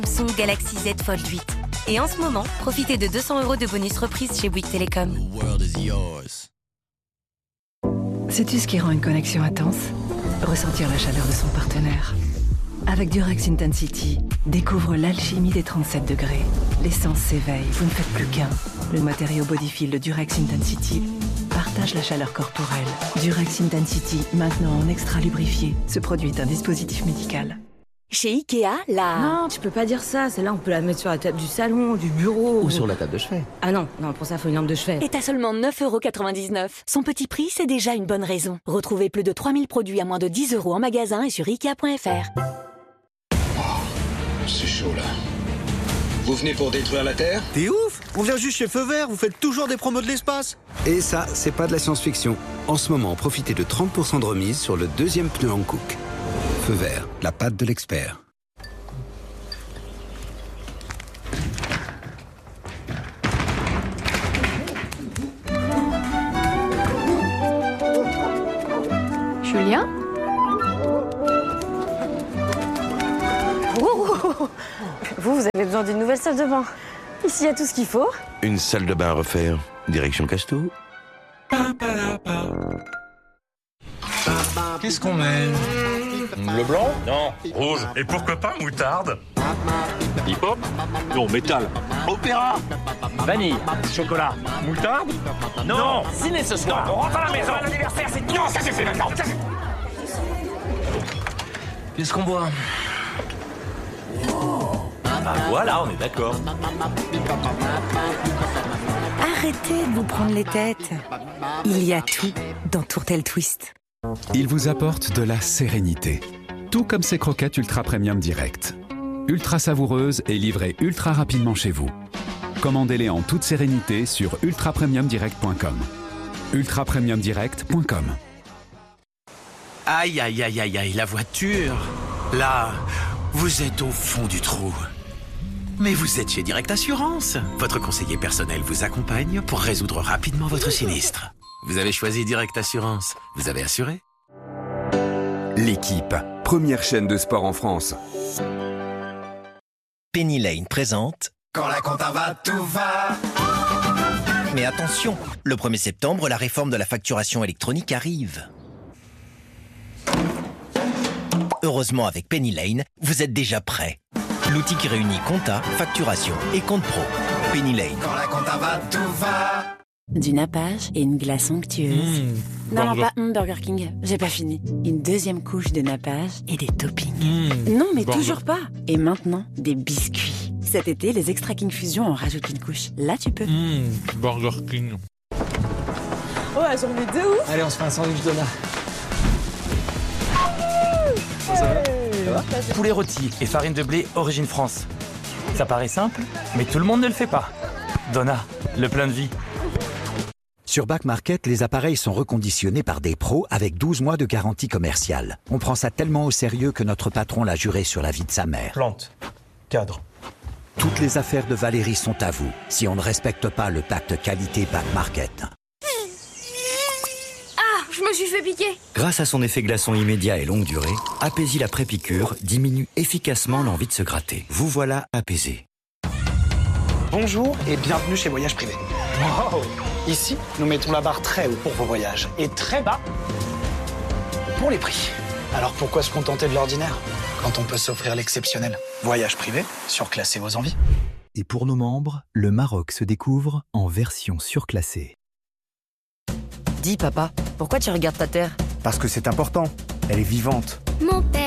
Samsung Galaxy Z Fold 8. Et en ce moment, profitez de 200 € de bonus reprise chez Bouygues Télécom. Sais-tu ce qui rend une connexion intense? Ressentir la chaleur de son partenaire. Avec Durex Intensity, découvre l'alchimie des 37 degrés. L'essence s'éveille, vous ne faites plus qu'un. Le matériau Bodyfil de Durex Intensity partage la chaleur corporelle. Durex Intensity, maintenant en extra lubrifié. Ce produit est un dispositif médical. Chez Ikea, là... Non, tu peux pas dire ça. Celle-là, on peut la mettre sur la table du salon, du bureau... Ou sur la table de chevet. Ah non, pour ça, faut une lampe de chevet. Et t'as seulement 9,99 €. Son petit prix, c'est déjà une bonne raison. Retrouvez plus de 3000 produits à moins de 10 € en magasin et sur Ikea.fr. C'est chaud, là. Vous venez pour détruire la Terre? T'es ouf! On vient juste chez Feu Vert, vous faites toujours des promos de l'espace. Et ça, c'est pas de la science-fiction. En ce moment, profitez de 30% de remise sur le deuxième pneu Hankook. Feu Vert, la patte de l'expert. Julien? Vous avez besoin d'une nouvelle salle de bain. Ici, il y a tout ce qu'il faut. Une salle de bain à refaire. Direction Casto. Qu'est-ce qu'on met? Le blanc? Non. Rouge. Et pourquoi pas moutarde? Hip-hop? Non, métal. Opéra? Vanille. Chocolat. Moutarde? Non. Ciné ce soir. Non, on rentre à la maison. L'anniversaire, c'est... Non, ça suffit maintenant. Qu'est-ce qu'on boit? Bah voilà, on est d'accord. Arrêtez de vous prendre les têtes. Il y a tout dans Tourtel Twist. Il vous apporte de la sérénité. Tout comme ces croquettes Ultra Premium Direct. Ultra savoureuses et livrées ultra rapidement chez vous. Commandez-les en toute sérénité sur ultrapremiumdirect.com. ultrapremiumdirect.com. Aïe, aïe, aïe, aïe, aïe, la voiture. Là, vous êtes au fond du trou. Mais vous êtes chez Direct Assurance. Votre conseiller personnel vous accompagne pour résoudre rapidement votre sinistre. Vous avez choisi Direct Assurance. Vous avez assuré? L'équipe, première chaîne de sport en France. Penny Lane présente Quand la compta va, tout va. Mais attention, le 1er septembre, la réforme de la facturation électronique arrive. Heureusement, avec Penny Lane, vous êtes déjà prêts. L'outil qui réunit compta, facturation et compte pro. Penny Lane. Quand la compta va, tout va. Du nappage et une glace onctueuse. Non, pas Burger King, j'ai pas fini. Une deuxième couche de nappage et des toppings. Non, mais toujours pas. Et maintenant, des biscuits. Cet été, les Extra King Fusion en rajoutent une couche. Là, tu peux. Burger King. Oh, elles ont mis de ouf. Allez, on se fait un sandwich Donna. Poulet rôti et farine de blé origine France. Ça paraît simple, mais tout le monde ne le fait pas. Donna, le plein de vie. Sur Back Market, les appareils sont reconditionnés par des pros avec 12 mois de garantie commerciale. On prend ça tellement au sérieux que notre patron l'a juré sur la vie de sa mère. Plante, cadre. Toutes les affaires de Valérie sont à vous, si on ne respecte pas le pacte qualité Back Market. Je me suis fait piquer. Grâce à son effet glaçon immédiat et longue durée, Apaisil après-piqûre diminue efficacement l'envie de se gratter. Vous voilà apaisé. Bonjour et bienvenue chez Voyage Privé. Wow. Ici, nous mettons la barre très haut pour vos voyages et très bas pour les prix. Alors pourquoi se contenter de l'ordinaire quand on peut s'offrir l'exceptionnel? Voyage Privé, surclassez vos envies. Et pour nos membres, le Maroc se découvre en version surclassée. Dis papa, pourquoi tu regardes ta terre? Parce que c'est important, elle est vivante. Mon père